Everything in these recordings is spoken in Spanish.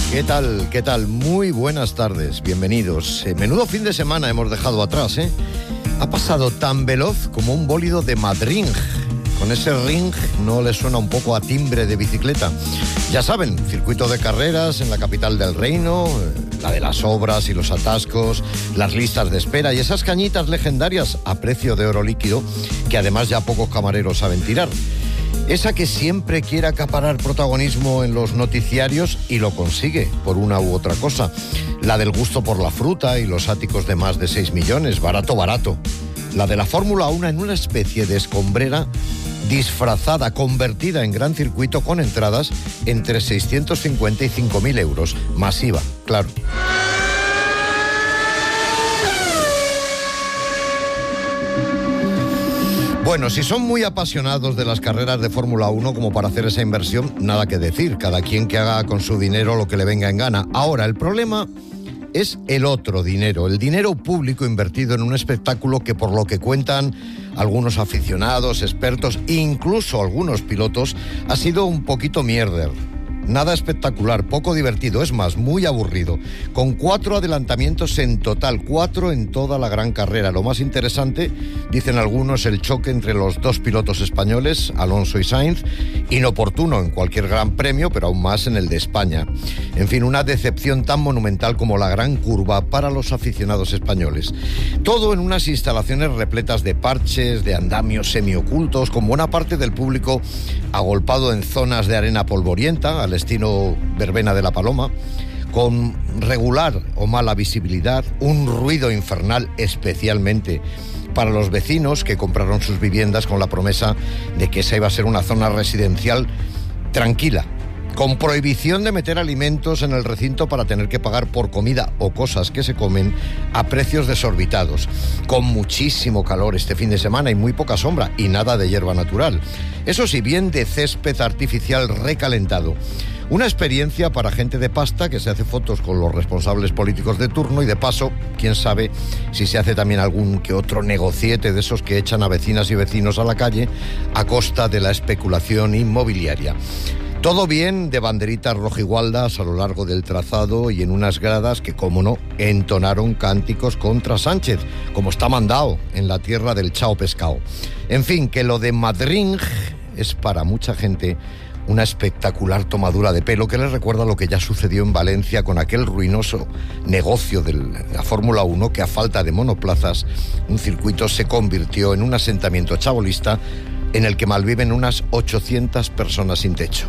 ¿Qué tal? ¿Qué tal? Muy buenas tardes, bienvenidos. Menudo fin de semana hemos dejado atrás, ¿eh? Ha pasado tan veloz como un bólido de Madrid. Con ese ring, ¿no le suena un poco a timbre de bicicleta? Ya saben, circuito de carreras en la capital del reino, la de las obras y los atascos, las listas de espera y esas cañitas legendarias a precio de oro líquido que además ya pocos camareros saben tirar. Esa que siempre quiere acaparar protagonismo en los noticiarios y lo consigue por una u otra cosa. La del gusto por la fruta y los áticos de más de 6 millones, barato, barato. La de la Fórmula 1 en una especie de escombrera disfrazada, convertida en gran circuito con entradas entre 650 y 5.000 euros. Masiva, claro. Bueno, si son muy apasionados de las carreras de Fórmula 1 como para hacer esa inversión, nada que decir. Cada quien que haga con su dinero lo que le venga en gana. Ahora, el problema es el otro dinero, el dinero público invertido en un espectáculo que, por lo que cuentan algunos aficionados, expertos, incluso algunos pilotos, ha sido un poquito mierder. Nada espectacular, poco divertido, es más, muy aburrido. Con 4 adelantamientos en total, 4 en toda la gran carrera. Lo más interesante, dicen algunos, el choque entre los dos pilotos españoles, Alonso y Sainz, inoportuno en cualquier gran premio, pero aún más en el de España. En fin, una decepción tan monumental como la gran curva para los aficionados españoles. Todo en unas instalaciones repletas de parches, de andamios semiocultos, con buena parte del público agolpado en zonas de arena polvorienta, al estilo verbena de la Paloma, con regular o mala visibilidad, un ruido infernal, especialmente para los vecinos que compraron sus viviendas con la promesa de que esa iba a ser una zona residencial tranquila, con prohibición de meter alimentos en el recinto para tener que pagar por comida o cosas que se comen a precios desorbitados, con muchísimo calor este fin de semana y muy poca sombra y nada de hierba natural. Eso sí, bien de césped artificial recalentado. Una experiencia para gente de pasta que se hace fotos con los responsables políticos de turno y de paso, quién sabe si se hace también algún que otro negociete de esos que echan a vecinas y vecinos a la calle a costa de la especulación inmobiliaria. Todo bien de banderitas rojigualdas a lo largo del trazado y en unas gradas que, como no, entonaron cánticos contra Sánchez, como está mandado en la tierra del chao pescado. En fin, que lo de Madrid es para mucha gente una espectacular tomadura de pelo que les recuerda lo que ya sucedió en Valencia con aquel ruinoso negocio de la Fórmula 1 que, a falta de monoplazas, un circuito se convirtió en un asentamiento chabolista en el que malviven unas 800 personas sin techo.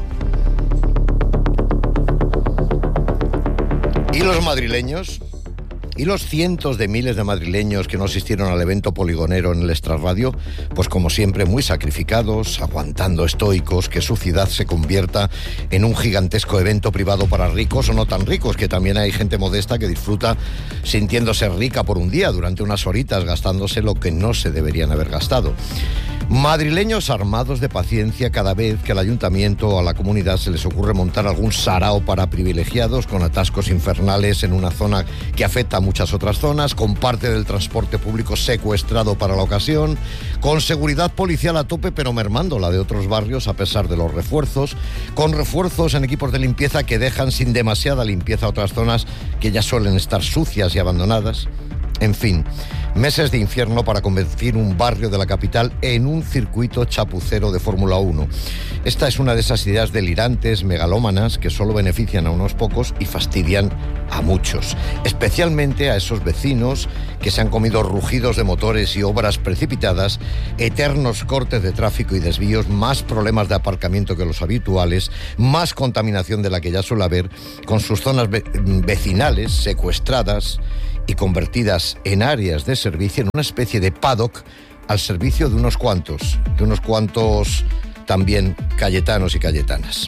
¿Y los madrileños? ¿Y los cientos de miles de madrileños que no asistieron al evento poligonero en el Extrarradio? Pues como siempre, muy sacrificados, aguantando estoicos que su ciudad se convierta en un gigantesco evento privado para ricos o no tan ricos, que también hay gente modesta que disfruta sintiéndose rica por un día, durante unas horitas, gastándose lo que no se deberían haber gastado. Madrileños armados de paciencia cada vez que al ayuntamiento o a la comunidad se les ocurre montar algún sarao para privilegiados, con atascos infernales en una zona que afecta a muchas otras zonas, con parte del transporte público secuestrado para la ocasión, con seguridad policial a tope pero mermando la de otros barrios a pesar de los refuerzos, con refuerzos en equipos de limpieza que dejan sin demasiada limpieza otras zonas que ya suelen estar sucias y abandonadas. En fin, meses de infierno para convertir un barrio de la capital en un circuito chapucero de Fórmula 1. Esta es una de esas ideas delirantes, megalómanas, que solo benefician a unos pocos y fastidian a muchos, especialmente a esos vecinos que se han comido rugidos de motores y obras precipitadas, eternos cortes de tráfico y desvíos, más problemas de aparcamiento que los habituales, más contaminación de la que ya suele haber, con sus zonas vecinales secuestradas y convertidas en áreas de servicio, en una especie de paddock al servicio de unos cuantos también cayetanos y cayetanas.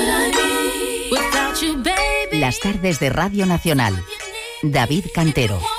Las tardes de Radio Nacional. David Cantero.